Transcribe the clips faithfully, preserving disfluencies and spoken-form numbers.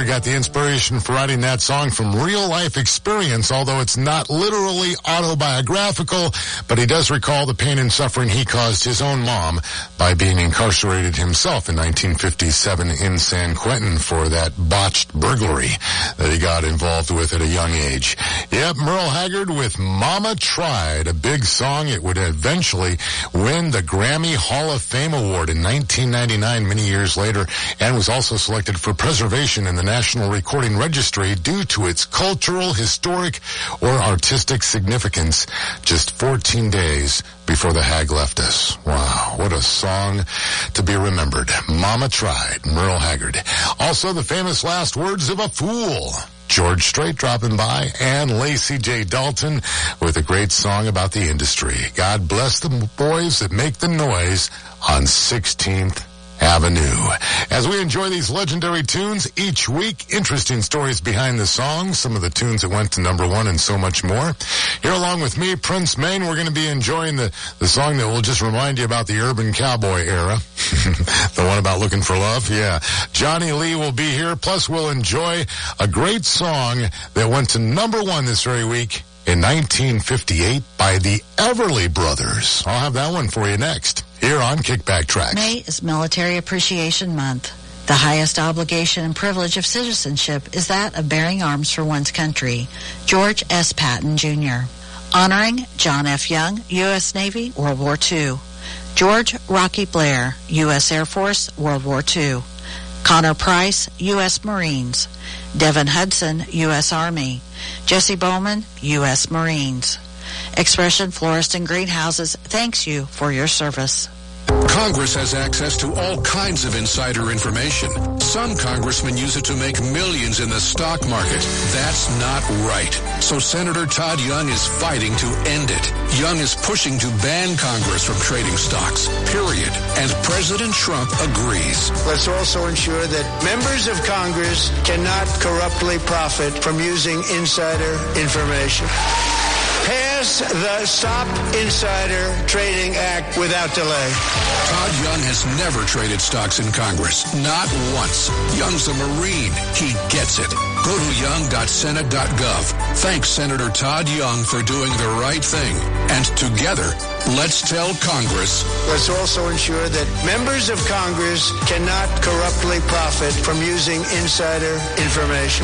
got the inspiration for writing that song from real-life experience, although it's not literally autobiographical, but he does recall the pain and suffering he caused his own mom by being incarcerated himself in nineteen fifty-seven in San Quentin for that botched burglary that he got involved with at a young age. Yep, Merle Haggard with Mama Tried, a big song. It would eventually win the Grammy Hall of Fame Award in nineteen ninety-nine, many years later, and was also selected for preservation in the National Recording Registry due to its cultural, historic, or artistic significance just fourteen days before the hag left us. Wow, what a song to be remembered. Mama Tried, Merle Haggard. Also, the famous last words of a fool. George Strait dropping by, and Lacey J. Dalton with a great song about the industry. God bless the boys that make the noise on sixteenth Avenue. As we enjoy these legendary tunes each week, interesting stories behind the songs, some of the tunes that went to number one, and so much more. Here along with me, Prince Maine, we're going to be enjoying the, the song that will just remind you about the urban cowboy era. The one about looking for love. Yeah. Johnny Lee will be here. Plus, we'll enjoy a great song that went to number one this very week in nineteen fifty-eight by the Everly Brothers. I'll have that one for you next, here on Kickback Tracks. May is Military Appreciation Month. The highest obligation and privilege of citizenship is that of bearing arms for one's country. George S. Patton, Junior Honoring John F. Young, U S Navy, World War Two. George Rocky Blair, U S Air Force, World War Two. Connor Price, U S Marines. Devin Hudson, U S Army. Jesse Bowman, U S Marines. Expression Florist and Greenhouses thanks you for your service. Congress has access to all kinds of insider information. Some congressmen use it to make millions in the stock market. That's not right. So Senator Todd Young is fighting to end it. Young is pushing to ban Congress from trading stocks, period. And President Trump agrees. Let's also ensure that members of Congress cannot corruptly profit from using insider information. Pass the Stop Insider Trading Act without delay. Todd Young has never traded stocks in Congress. Not once. Young's a Marine. He gets it. Go to young dot senate dot gov. Thanks Senator Todd Young for doing the right thing. And together, let's tell Congress. Let's also ensure that members of Congress cannot corruptly profit from using insider information.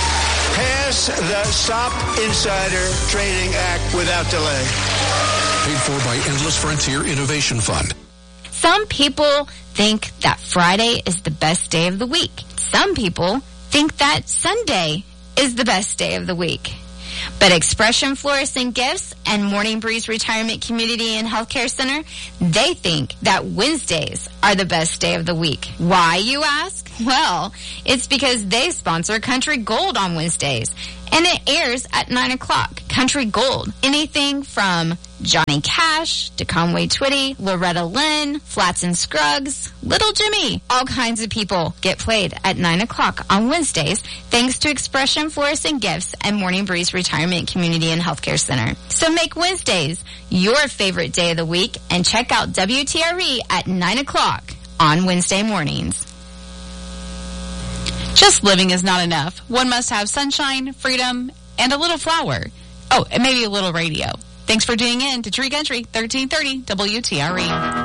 Pass the Stop Insider Trading Act without delay. Paid for by Endless Frontier Innovation Fund. Some people think that Friday is the best day of the week. Some people think that Sunday is the best day of the week. But Expression Florists and Gifts and Morning Breeze Retirement Community and Healthcare Center, they think that Wednesdays are the best day of the week. Why, you ask? Well, it's because they sponsor Country Gold on Wednesdays, and it airs at nine o'clock. Country Gold, anything from Johnny Cash to Conway Twitty, Loretta Lynn, Flats and Scruggs, Little Jimmy. All kinds of people get played at nine o'clock on Wednesdays thanks to Expression Florists and Gifts and Morning Breeze Retirement Community and Healthcare Center. So make Wednesdays your favorite day of the week and check out W T R E at nine o'clock on Wednesday mornings. Just living is not enough. One must have sunshine, freedom, and a little flower. Oh, and maybe a little radio. Thanks for tuning in to Tree Country thirteen thirty W T R E.